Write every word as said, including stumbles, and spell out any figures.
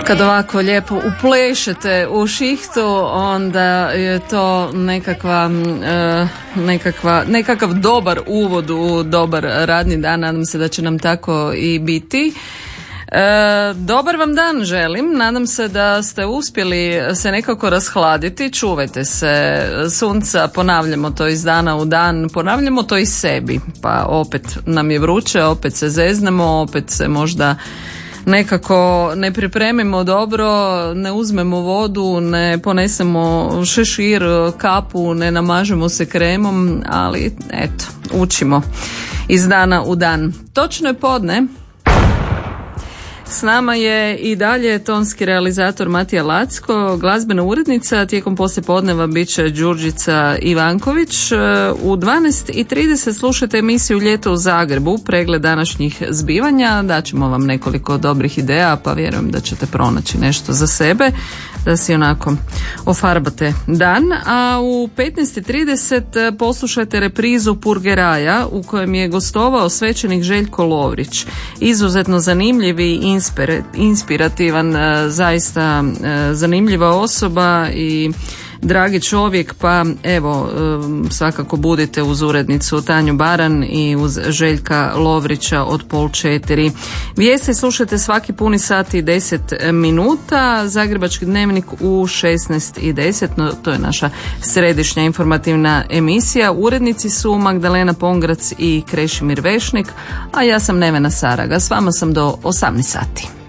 Kad ovako lijepo uplešete u šihtu, onda je to nekakva, nekakva, nekakav dobar uvod u dobar radni dan. Nadam se da će nam tako i biti. E, dobar vam dan želim, nadam se da ste uspjeli se nekako rashladiti, čuvajte se sunca, ponavljamo to iz dana u dan, ponavljamo to i sebi, pa opet nam je vruće, opet se zeznemo, opet se možda nekako ne pripremimo dobro, ne uzmemo vodu, ne ponesemo šešir, kapu, ne namažemo se kremom, ali eto, učimo iz dana u dan. Točno je podne. S nama je i dalje tonski realizator Matija Lacko, glazbena urednica, tijekom poslijepodneva bit će Đurđica Ivanković. U dvanaest i trideset slušajte emisiju Ljeto u Zagrebu, pregled današnjih zbivanja, daćemo vam nekoliko dobrih ideja, pa vjerujem da ćete pronaći nešto za sebe, da si onako ofarbate dan. A u petnaest i trideset poslušajte reprizu Purgeraja u kojem je gostovao svećenik Željko Lovrić. Izuzetno zanimljiv i inspirativan, zaista zanimljiva osoba i dragi čovjek, pa evo svakako budite uz urednicu Tanju Baran i uz Željka Lovrića od pol četiri. Vijesti slušajte svaki puni sat i deset minuta, Zagrebački dnevnik u šesnaest i deset, no, to je naša središnja informativna emisija. Urednici su Magdalena Pongrac i Krešimir Vešnik, a ja sam Nevena Saraga, s vama sam do osamnaest sati.